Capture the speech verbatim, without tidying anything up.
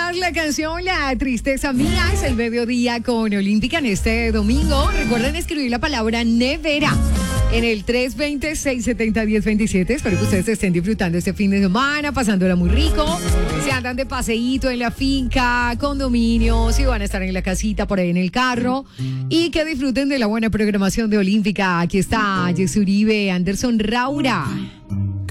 más la canción La Tristeza Mía. Es el mediodía con Olímpica en este domingo. Recuerden escribir la palabra nevera en el tres dos cero, seis siete cero, uno cero dos siete. Espero que ustedes estén disfrutando este fin de semana, pasándola muy rico. Si andan de paseíto en la finca, condominio, si van a estar en la casita, por ahí en el carro. Y que disfruten de la buena programación de Olímpica. Aquí está Jessy Uribe, Anderson Raura.